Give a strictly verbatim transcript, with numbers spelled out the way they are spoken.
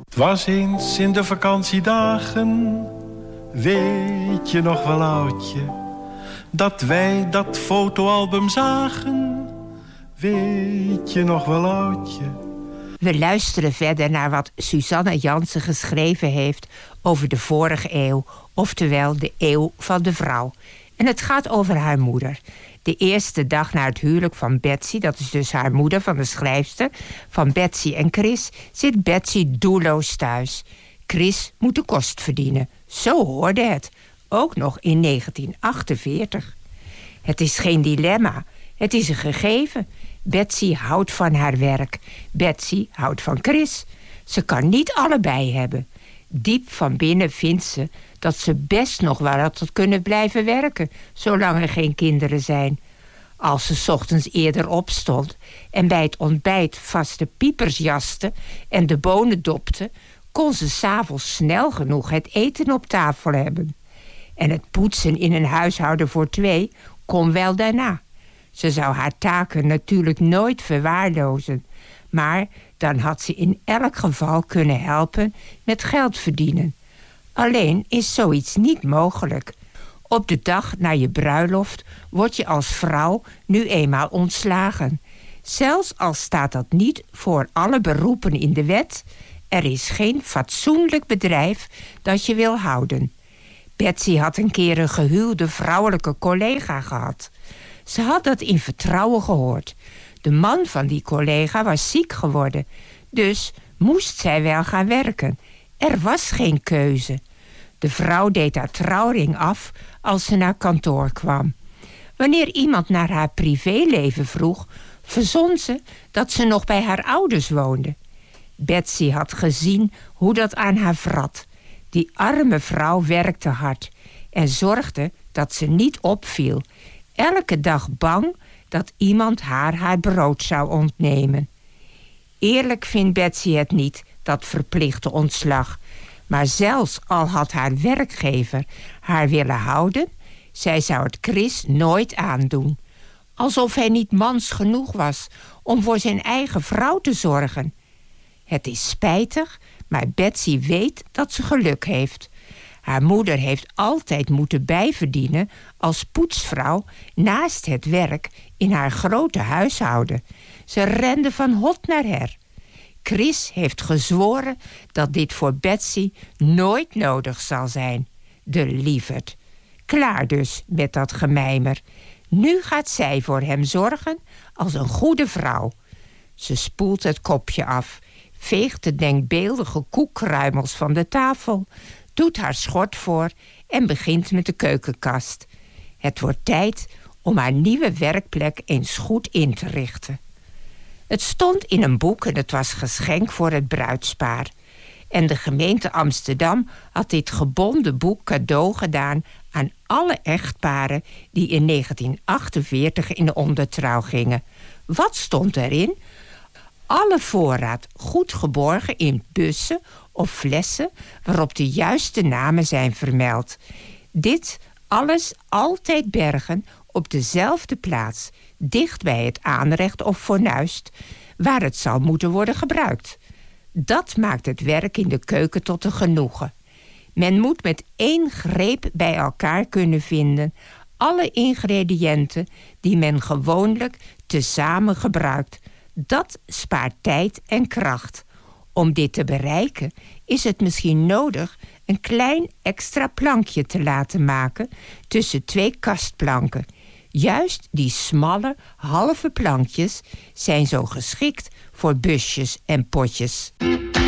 Het was eens in de vakantiedagen, weet je nog wel oudje, dat wij dat fotoalbum zagen, weet je nog wel oudje. We luisteren verder naar wat Suzanne Jansen geschreven heeft over de vorige eeuw, oftewel de eeuw van de vrouw. En het gaat over haar moeder. De eerste dag na het huwelijk van Betsy, dat is dus haar moeder van de schrijfster, van Betsy en Chris, zit Betsy doelloos thuis. Chris moet de kost verdienen. Zo hoorde het. Ook nog in negentien achtenveertig. Het is geen dilemma. Het is een gegeven. Betsy houdt van haar werk. Betsy houdt van Chris. Ze kan niet allebei hebben. Diep van binnen vindt ze dat ze best nog wel had kunnen blijven werken, zolang er geen kinderen zijn. Als ze 's ochtends eerder opstond en bij het ontbijt vaste piepers jaste en de bonen dopte, kon ze 's avonds snel genoeg het eten op tafel hebben. En het poetsen in een huishouden voor twee kon wel daarna. Ze zou haar taken natuurlijk nooit verwaarlozen, maar dan had ze in elk geval kunnen helpen met geld verdienen. Alleen is zoiets niet mogelijk. Op de dag na je bruiloft word je als vrouw nu eenmaal ontslagen. Zelfs al staat dat niet voor alle beroepen in de wet, er is geen fatsoenlijk bedrijf dat je wil houden. Betsy had een keer een gehuwde vrouwelijke collega gehad. Ze had dat in vertrouwen gehoord. De man van die collega was ziek geworden, dus moest zij wel gaan werken. Er was geen keuze. De vrouw deed haar trouwring af als ze naar kantoor kwam. Wanneer iemand naar haar privéleven vroeg, verzon ze dat ze nog bij haar ouders woonde. Betsy had gezien hoe dat aan haar vrat. Die arme vrouw werkte hard en zorgde dat ze niet opviel. Elke dag bang dat iemand haar haar brood zou ontnemen. Eerlijk vindt Betsy het niet, dat verplichte ontslag. Maar zelfs al had haar werkgever haar willen houden, zij zou het Chris nooit aandoen. Alsof hij niet mans genoeg was om voor zijn eigen vrouw te zorgen. Het is spijtig, maar Betsy weet dat ze geluk heeft. Haar moeder heeft altijd moeten bijverdienen als poetsvrouw naast het werk in haar grote huishouden. Ze rende van hot naar her. Chris heeft gezworen dat dit voor Betsy nooit nodig zal zijn. De lieverd. Klaar dus met dat gemijmer. Nu gaat zij voor hem zorgen als een goede vrouw. Ze spoelt het kopje af, veegt de denkbeeldige koekkruimels van de tafel, doet haar schort voor en begint met de keukenkast. Het wordt tijd om haar nieuwe werkplek eens goed in te richten. Het stond in een boek en het was geschenk voor het bruidspaar. En de gemeente Amsterdam had dit gebonden boek cadeau gedaan aan alle echtparen die in negentien achtenveertig in de ondertrouw gingen. Wat stond erin? Alle voorraad goed geborgen in bussen of flessen waarop de juiste namen zijn vermeld. Dit alles altijd bergen op dezelfde plaats, dicht bij het aanrecht of fornuist, waar het zal moeten worden gebruikt. Dat maakt het werk in de keuken tot een genoegen. Men moet met één greep bij elkaar kunnen vinden alle ingrediënten die men gewoonlijk tezamen gebruikt. Dat spaart tijd en kracht. Om dit te bereiken is het misschien nodig een klein extra plankje te laten maken tussen twee kastplanken. Juist die smalle, halve plankjes zijn zo geschikt voor busjes en potjes.